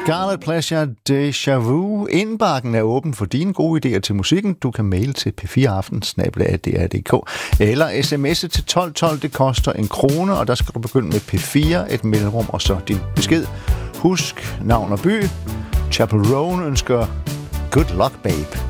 Scarlet Pleasure, Deja Vu. Indbakken er åben for dine gode idéer til musikken. Du kan maile til p4aften@dr.dk eller sms'e til 1212. Det koster 1 krone, og der skal du begynde med P4, et mellemrum og så din besked. Husk navn og by. Chapel Roan ønsker good luck, babe.